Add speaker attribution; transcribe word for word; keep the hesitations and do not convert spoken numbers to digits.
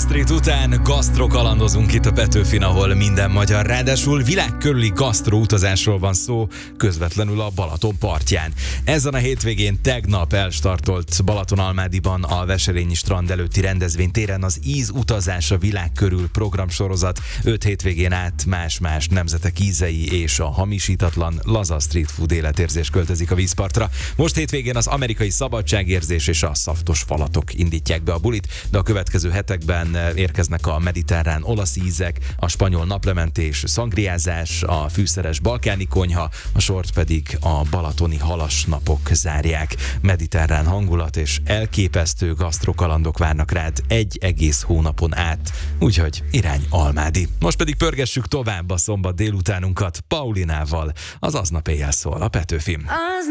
Speaker 1: Street után gasztrokalandozunk itt a Petőfin, ahol minden magyar, ráadásul világkörüli gasztro utazásról van szó, közvetlenül a Balaton partján. Ezen a hétvégén tegnap elstartolt Balatonalmádiban a Veselényi strand előtti rendezvénytéren az Íz utazás a világ körül programsorozat. Öt hétvégén át más-más nemzetek ízei és a hamisítatlan laza street food életérzés költözik a vízpartra. Most hétvégén az amerikai szabadságérzés és a szaftos falatok indítják be a bulit, de a következő hetekben érkeznek a mediterrán olasz ízek, a spanyol naplementés, szangriázás, a fűszeres balkáni konyha, a sort pedig a balatoni halasnapok zárják. Mediterrán hangulat és elképesztő gasztrokalandok várnak rád egy egész hónapon át, úgyhogy irány Almádi. Most pedig pörgessük tovább a szombat délutánunkat Paulinával, az Aznap éjjel szól a Petőfin.